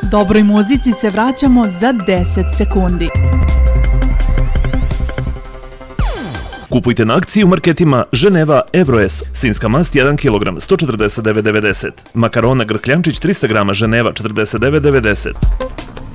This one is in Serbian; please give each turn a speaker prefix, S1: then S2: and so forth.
S1: Dobroj muzici se vraćamo za 10 sekundi.
S2: Kupujte na akciji u marketima Ženeva Evroes. Sinjska mast 1 kg 149,90. Makarona Grkljančić 300 g Ženeva 49,90.